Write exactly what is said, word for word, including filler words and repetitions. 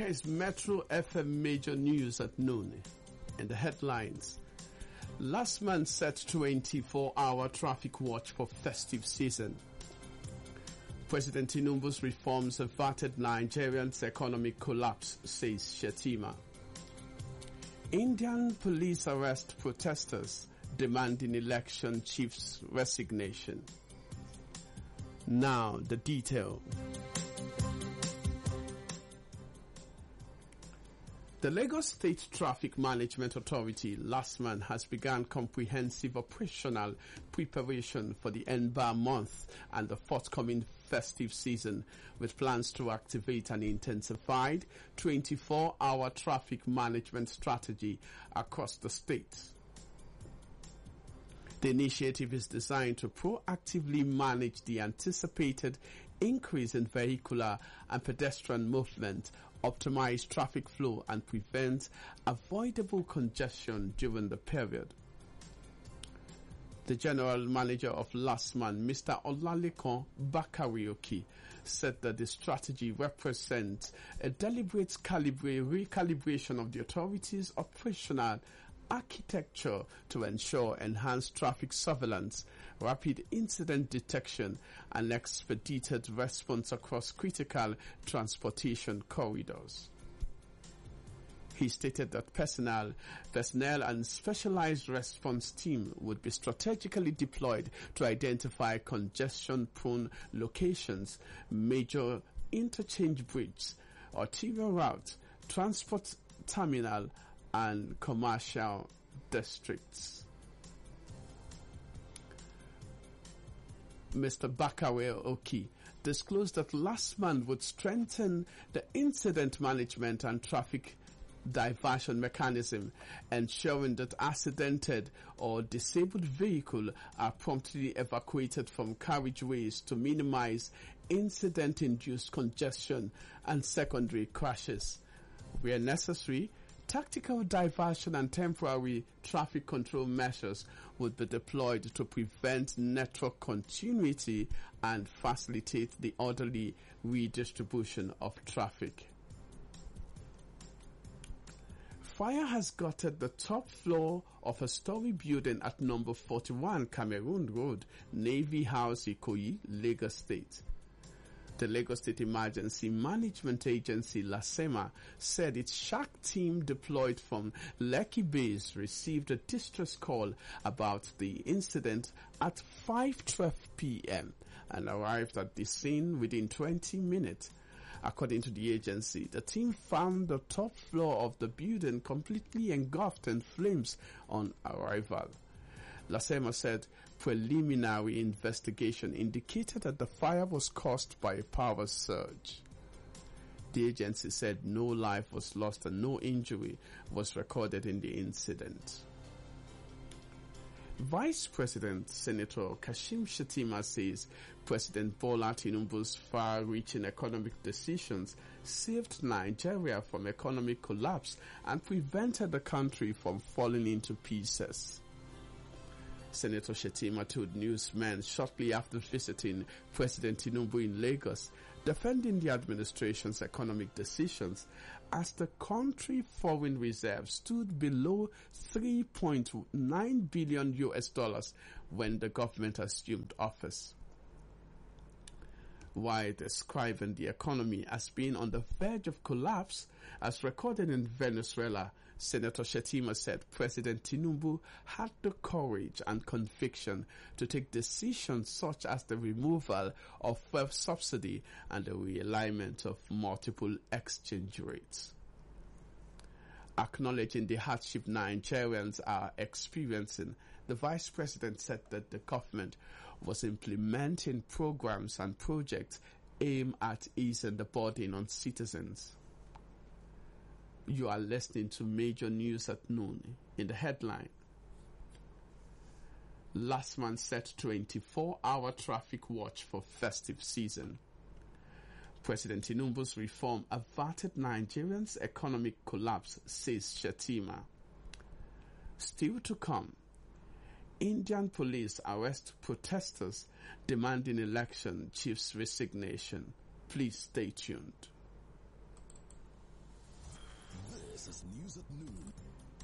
Here is Metro F M major news at noon. In the headlines, last month set twenty-four hour traffic watch for festive season. President Tinubu's reforms averted Nigerians' economic collapse, says Shettima. Indian police arrest protesters demanding election chief's resignation. Now the detail. The Lagos State Traffic Management Authority last month has begun comprehensive operational preparation for the N B A month and the forthcoming festive season, with plans to activate an intensified twenty-four hour traffic management strategy across the state. The initiative is designed to proactively manage the anticipated increase in vehicular and pedestrian movement, optimize traffic flow, and prevent avoidable congestion during the period. The general manager of LASTMAN, Mister Olalekan Bakarioki, said that the strategy represents a deliberate calibra- recalibration of the authority's operational architecture to ensure enhanced traffic surveillance, rapid incident detection, and expedited response across critical transportation corridors. He stated that personnel, personnel and specialized response team would be strategically deployed to identify congestion-prone locations, major interchange bridges, arterial route, transport terminal, and commercial districts. Mister Bakarioki disclosed that last month would strengthen the incident management and traffic diversion mechanism, ensuring that accidented or disabled vehicles are promptly evacuated from carriageways to minimize incident-induced congestion and secondary crashes. Where necessary, tactical diversion and temporary traffic control measures would be deployed to prevent network continuity and facilitate the orderly redistribution of traffic. Fire has gutted the top floor of a story building at number forty-one Cameroon Road, Navy House, Ikoyi, Lagos State. The Lagos State Emergency Management Agency, LASEMA, said its shark team deployed from Lekki Base received a distress call about the incident at five twelve p.m. and arrived at the scene within twenty minutes. According to the agency, the team found the top floor of the building completely engulfed in flames on arrival. LASEMA said preliminary investigation indicated that the fire was caused by a power surge. The agency said no life was lost and no injury was recorded in the incident. Vice President Senator Kashim Shettima says President Bola Tinubu's far-reaching economic decisions saved Nigeria from economic collapse and prevented the country from falling into pieces. Senator Shettima told newsmen shortly after visiting President Tinubu in Lagos, defending the administration's economic decisions as the country's foreign reserves stood below three point nine billion U S dollars when the government assumed office. While describing the economy as being on the verge of collapse, as recorded in Venezuela, Senator Shettima said President Tinubu had the courage and conviction to take decisions such as the removal of fuel subsidy and the realignment of multiple exchange rates. Acknowledging the hardship Nigerians are experiencing, the Vice President said that the government was implementing programs and projects aimed at easing the burden on citizens. You are listening to Major News at Noon. In the headline, last month set twenty-four hour traffic watch for festive season. President Tinubu's reform averted Nigerians' economic collapse, says Shettima. Still to come, Indian police arrest protesters demanding election chief's resignation. Please stay tuned. This is News at Noon